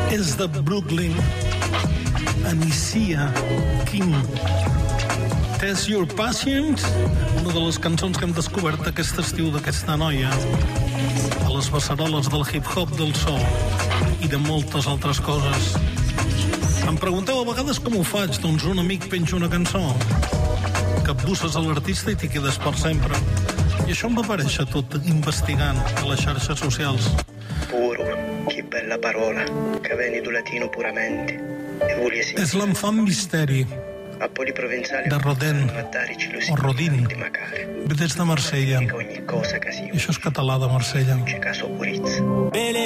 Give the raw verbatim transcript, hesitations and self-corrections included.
és de Brooklyn, Anicia King. Test Your Patience, una de les cançons que hem descobert aquest estiu d'aquesta noia, a les beceroles del hip-hop, del soul i de moltes altres coses. Em pregunteu a vegades com ho faig, doncs un amic penja una cançó, capbusses a l'artista i t'hi quedes per sempre. I això em va aparèixer tot investigant a les xarxes socials. Puro, che bella parola, che viene do latino puramente. És l'enfant misteri de Rodin o Rodin, ve des de Marsella, i això és català de Marsella.